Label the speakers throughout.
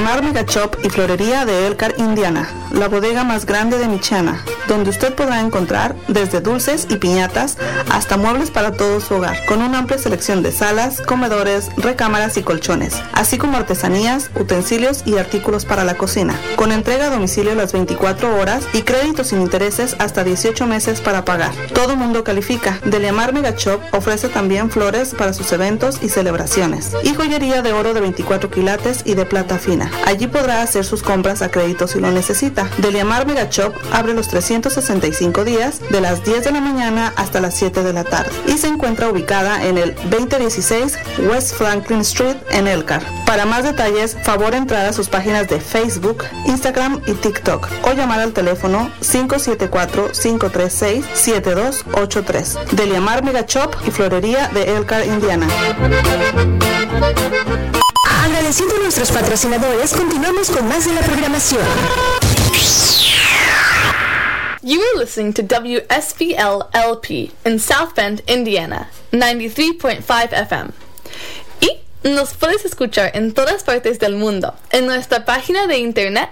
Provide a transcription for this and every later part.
Speaker 1: Amar Mega Shop y Florería de Elkhart, Indiana, la bodega más grande de Michiana, donde usted podrá encontrar desde dulces y piñatas hasta muebles para todo su hogar, con una amplia selección de salas, comedores, recámaras y colchones, así como artesanías, utensilios y artículos para la cocina, con entrega a domicilio las 24 horas y créditos sin intereses hasta 18 meses para pagar. Todo mundo califica. Deliamar Mega Shop ofrece también flores para sus eventos y celebraciones, y joyería de oro de 24 quilates y de plata fina. Allí podrá hacer sus compras a crédito si lo necesita. Deliamar Mega Shop abre los 365 días de las 10 de la mañana hasta las 7 de la tarde y se encuentra ubicada en el 2016 West Franklin Street en Elkhart. Para más detalles, favor entrar a sus páginas de Facebook, Instagram y TikTok o llamar al teléfono 574-536-7283. Deliamar Mega Shop y Florería de Elkhart, Indiana.
Speaker 2: Agradeciendo a nuestros patrocinadores, continuamos con más de la programación.
Speaker 3: You are listening to WSBL-LP in South Bend, Indiana, 93.5 FM. Y nos puedes escuchar en todas partes del mundo en nuestra página de internet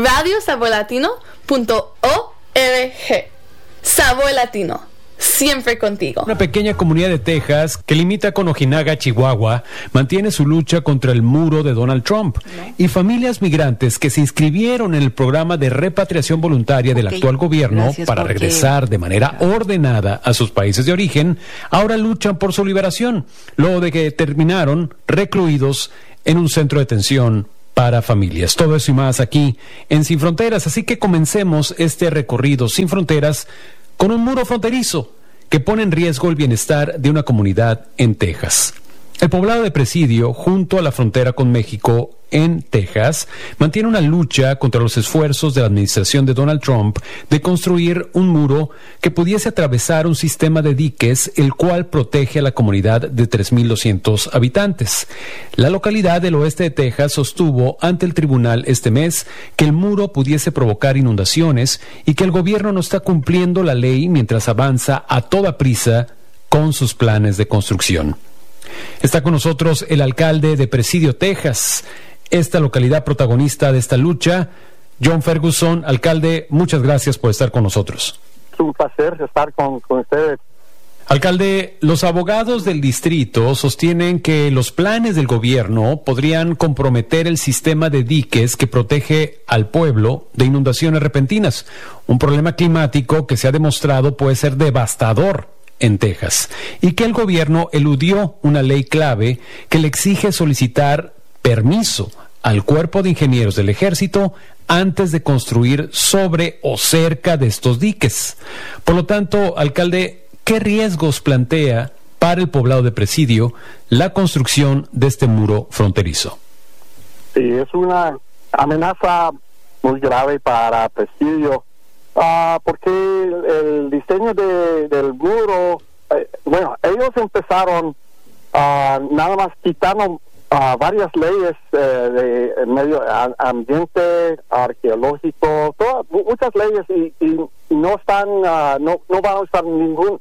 Speaker 3: radiosaborlatino.org. Sabor Latino, siempre contigo.
Speaker 4: Una pequeña comunidad de Texas que limita con Ojinaga, Chihuahua, mantiene su lucha contra el muro de Donald Trump. Y familias migrantes que se inscribieron en el programa de repatriación voluntaria del actual gobierno para regresar de manera ordenada a sus países de origen, ahora luchan por su liberación, luego de que terminaron recluidos en un centro de detención para familias. Todo eso y más aquí en Sin Fronteras. Así que comencemos este recorrido sin fronteras con un muro fronterizo que pone en riesgo el bienestar de una comunidad en Texas. El poblado de Presidio, junto a la frontera con México en Texas, mantiene una lucha contra los esfuerzos de la administración de Donald Trump de construir un muro que pudiese atravesar un sistema de diques, el cual protege a la comunidad de 3,200 habitantes. La localidad del oeste de Texas sostuvo ante el tribunal este mes que el muro pudiese provocar inundaciones y que el gobierno no está cumpliendo la ley mientras avanza a toda prisa con sus planes de construcción. Está con nosotros el alcalde de Presidio, Texas, esta localidad protagonista de esta lucha, John Ferguson. Alcalde, muchas gracias por estar con nosotros.
Speaker 5: Es un placer estar con ustedes.
Speaker 4: Alcalde, los abogados del distrito sostienen que los planes del gobierno podrían comprometer el sistema de diques que protege al pueblo de inundaciones repentinas, un problema climático que se ha demostrado puede ser devastador en Texas, y que el gobierno eludió una ley clave que le exige solicitar permiso al Cuerpo de Ingenieros del Ejército antes de construir sobre o cerca de estos diques. Por lo tanto, alcalde, ¿qué riesgos plantea para el poblado de Presidio la construcción de este muro fronterizo?
Speaker 5: Sí, es una amenaza muy grave para Presidio, porque el diseño del muro, bueno, ellos empezaron nada más quitando varias leyes de medio ambiente, arqueológico, muchas leyes y no están, no van a usar ningún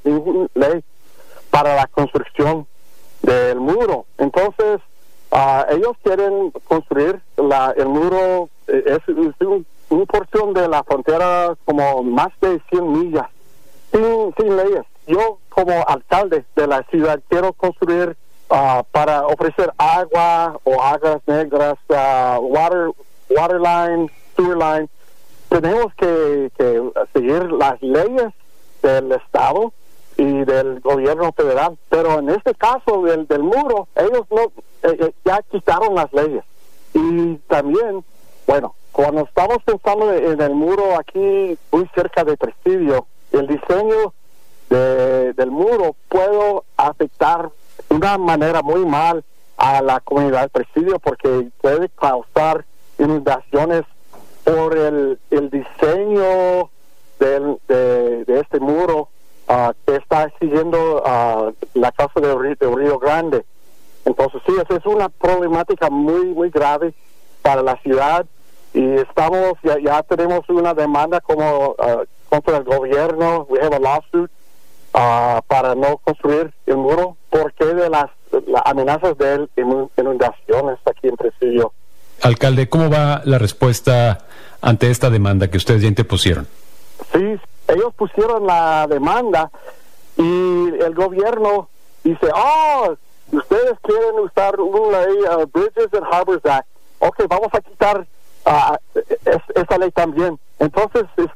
Speaker 5: ley para la construcción del muro. Entonces, ellos quieren construir el muro, es una porción de la frontera como más de 100 millas, sin leyes. Yo, como alcalde de la ciudad, quiero construir para ofrecer agua o aguas negras, water line, sewer line. Tenemos que seguir las leyes del Estado y del gobierno federal, pero en este caso del muro, ellos no ya quitaron las leyes. Y también, bueno, cuando estamos pensando en el muro aquí muy cerca de Presidio, el diseño del muro puede afectar de una manera muy mal a la comunidad de Presidio, porque puede causar inundaciones por el diseño de este muro que está siguiendo la casa de Río Grande. Entonces sí, es una problemática muy grave para la ciudad, y estamos ya tenemos una demanda como contra el gobierno. We have a lawsuit para no construir el muro porque de las amenazas de inundaciones aquí en Presidio.
Speaker 4: Alcalde, ¿cómo va la respuesta ante esta demanda que ustedes ya interpusieron?
Speaker 5: Sí, ellos pusieron la demanda y el gobierno dice, ustedes quieren usar una ley, Bridges and Harbors Act. Ok, vamos a quitar esa ley también. Entonces, es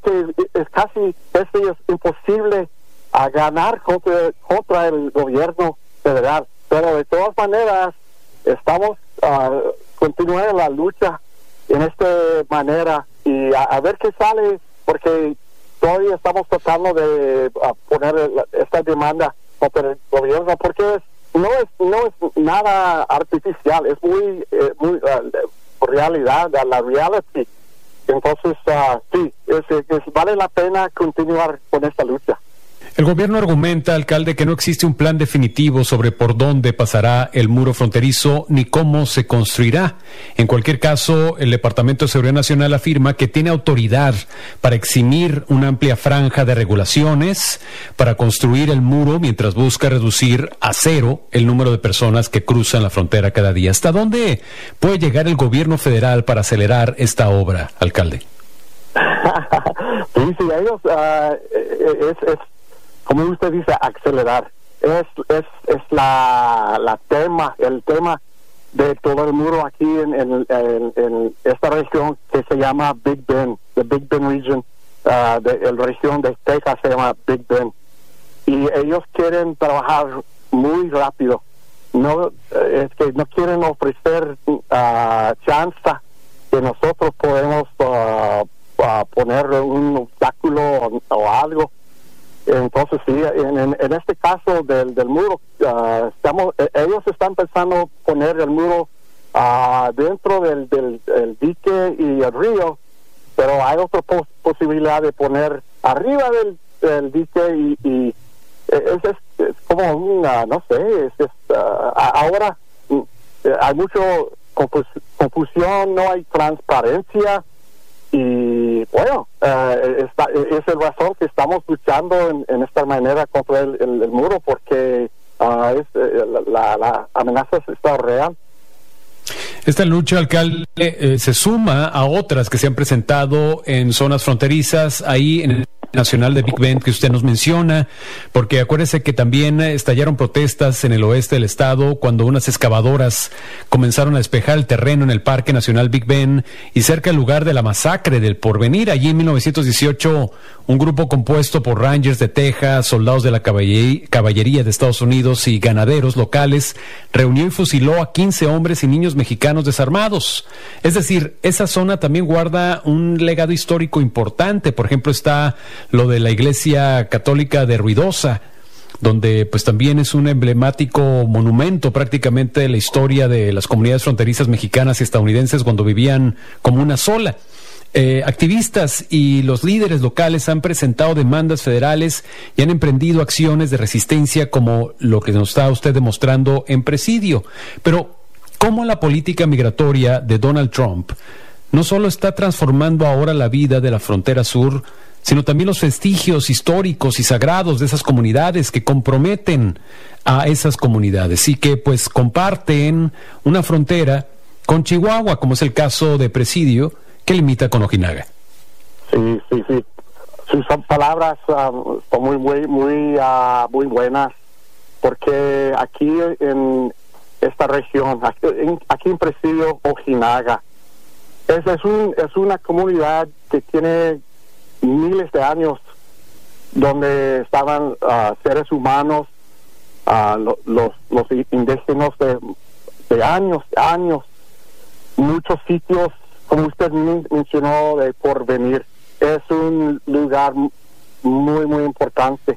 Speaker 5: imposible a ganar contra el gobierno federal. Pero de todas maneras, estamos continuando la lucha en esta manera y a ver qué sale, porque todavía estamos tratando de poner esta demanda contra el gobierno, porque no es nada artificial, es muy realidad, la reality. Entonces, sí, vale la pena continuar con esta lucha.
Speaker 4: El gobierno argumenta, alcalde, que no existe un plan definitivo sobre por dónde pasará el muro fronterizo ni cómo se construirá. En cualquier caso, el Departamento de Seguridad Nacional afirma que tiene autoridad para eximir una amplia franja de regulaciones para construir el muro mientras busca reducir a cero el número de personas que cruzan la frontera cada día. ¿Hasta dónde puede llegar el gobierno federal para acelerar esta obra, alcalde?
Speaker 5: Sí, ellos es como usted dice, acelerar. Es el tema de todo el muro aquí en esta región que se llama Big Bend, the Big Bend region, la región de Texas se llama Big Bend. Y ellos quieren trabajar muy rápido. Es que no quieren ofrecer chance que nosotros podemos poner un obstáculo o algo. Entonces sí, en este caso del muro, ellos están pensando poner el muro dentro del dique y el río, pero hay otra posibilidad de poner arriba del dique y es como una, no sé, ahora hay mucho confusión, no hay transparencia. Y bueno, esa es la razón que estamos luchando en esta manera contra el muro, porque la amenaza está real.
Speaker 4: Esta lucha, alcalde, se suma a otras que se han presentado en zonas fronterizas, ahí en el Nacional de Big Bend que usted nos menciona, porque acuérdese que también estallaron protestas en el oeste del estado cuando unas excavadoras comenzaron a despejar el terreno en el Parque Nacional Big Bend y cerca del lugar de la masacre del Porvenir. Allí en 1918, un grupo compuesto por Rangers de Texas, soldados de la caballería de Estados Unidos y ganaderos locales reunió y fusiló a 15 hombres y niños mexicanos desarmados. Es decir, esa zona también guarda un legado histórico importante. Por ejemplo, está lo de la Iglesia Católica de Ruidosa, donde pues también es un emblemático monumento prácticamente de la historia de las comunidades fronterizas mexicanas y estadounidenses cuando vivían como una sola. Activistas y los líderes locales han presentado demandas federales y han emprendido acciones de resistencia como lo que nos está usted demostrando en Presidio. Pero, ¿cómo la política migratoria de Donald Trump no solo está transformando ahora la vida de la frontera sur, sino también los vestigios históricos y sagrados de esas comunidades que comprometen a esas comunidades y que pues comparten una frontera con Chihuahua, como es el caso de Presidio, que limita con Ojinaga?
Speaker 5: Sí. Sus palabras son muy buenas, porque aquí en esta región, aquí en Presidio, Ojinaga, es una comunidad que tiene miles de años, donde estaban seres humanos, los indígenas de años, muchos sitios, como usted mencionó, de Porvenir. Es un lugar muy importante.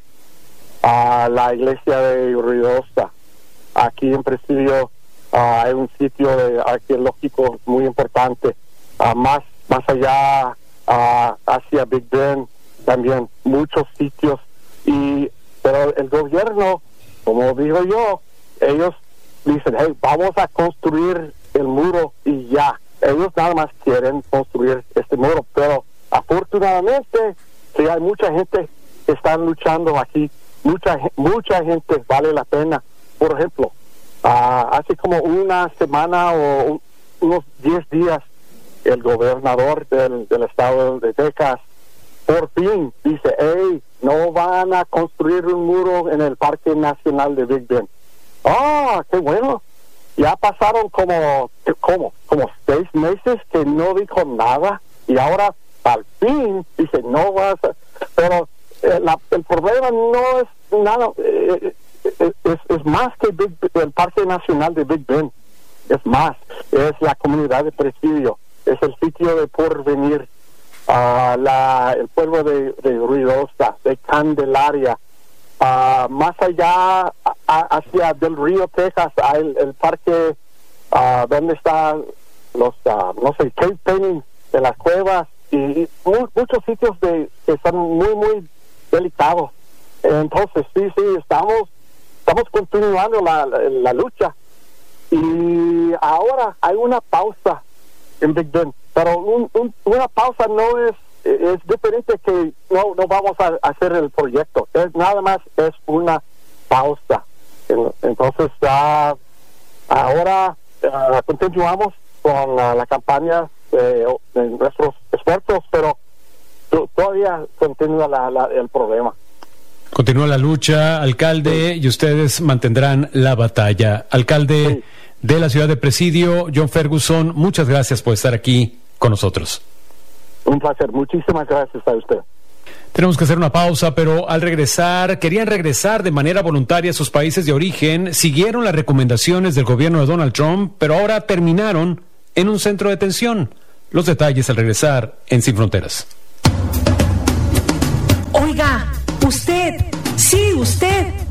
Speaker 5: La iglesia de Ruidosa, aquí en Presidio, hay un sitio arqueológico muy importante. Más allá, hacia Big Bend, también muchos sitios. Pero el gobierno, como digo yo, ellos dicen, hey, vamos a construir el muro y ya. Ellos nada más quieren construir este muro, pero afortunadamente sí hay mucha gente que está luchando aquí, mucha gente, vale la pena. Por ejemplo, hace como una semana o unos 10 días, el gobernador del estado de Texas por fin dice, hey, no van a construir un muro en el Parque Nacional de Big Bend. ¡Qué bueno! Ya pasaron como 6 meses que no dijo nada, y ahora al fin dice, no vas a... Pero el problema no es nada, es más que el Parque Nacional de Big Bend. Es más, es la comunidad de Presidio, es el sitio de porvenir, el pueblo de Ruidosa, de Candelaria, más allá hacia del río Texas, el parque donde están los cave painting de las cuevas, y muchos sitios que están muy delicados. Entonces sí, estamos continuando la lucha, y ahora hay una pausa en Big Bend, pero una pausa no es diferente que no vamos a hacer el proyecto, nada más es una pausa. Entonces ahora continuamos con la campaña de nuestros esfuerzos, pero todavía continúa el problema.
Speaker 4: Continúa la lucha, alcalde, sí. Y ustedes mantendrán la batalla. Alcalde, sí, de la ciudad de Presidio, John Ferguson, muchas gracias por estar aquí con nosotros.
Speaker 5: Un placer, muchísimas gracias a usted.
Speaker 4: Tenemos que hacer una pausa, pero al regresar, querían regresar de manera voluntaria a sus países de origen, siguieron las recomendaciones del gobierno de Donald Trump, pero ahora terminaron en un centro de detención. Los detalles al regresar en Sin Fronteras.
Speaker 2: Oiga, usted, sí, usted.